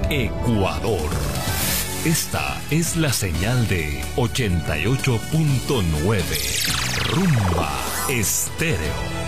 Ecuador. Esta es la señal de 88.9 Rumba Estéreo.